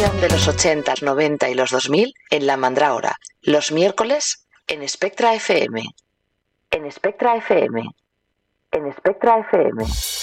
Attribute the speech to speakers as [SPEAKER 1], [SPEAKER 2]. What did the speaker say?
[SPEAKER 1] información de los 80, 90 y los 2000 en La Mandrágora, los miércoles en Spectra FM. En Spectra FM. En Spectra FM.